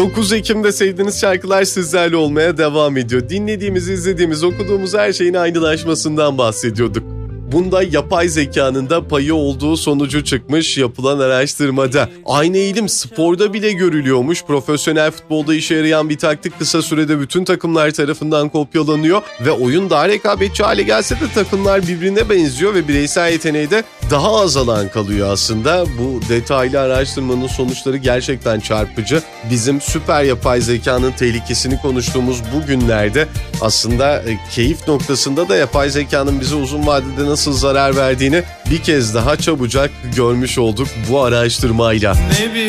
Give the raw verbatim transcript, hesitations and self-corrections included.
dokuz Ekim'de sevdiğiniz şarkılar sizlerle olmaya devam ediyor. Dinlediğimiz, izlediğimiz, okuduğumuz her şeyin aynılaşmasından bahsediyorduk. Bunda yapay zekanın da payı olduğu sonucu çıkmış yapılan araştırmada. Aynı eğilim sporda bile görülüyormuş. Profesyonel futbolda işe yarayan bir taktik kısa sürede bütün takımlar tarafından kopyalanıyor ve oyun daha rekabetçi hale gelse de takımlar birbirine benziyor ve bireysel yeteneği de daha az alan kalıyor aslında. Bu detaylı araştırmanın sonuçları gerçekten çarpıcı. Bizim süper yapay zekanın tehlikesini konuştuğumuz bu günlerde aslında keyif noktasında da yapay zekanın bize uzun vadede nasıl nasıl zarar verdiğini bir kez daha çabucak görmüş olduk bu araştırmayla. Ne bir